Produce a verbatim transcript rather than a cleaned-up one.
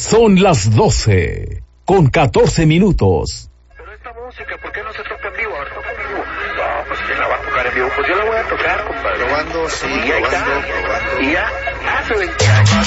Son las doce, con catorce minutos. Pero esta música, ¿por qué no se toca en vivo? Ahora toca en vivo. No, pues ¿quién la va a tocar en vivo? Pues yo la voy a tocar, compadre. Probando, sí, y probando, está. probando. Y ya hace veinte años.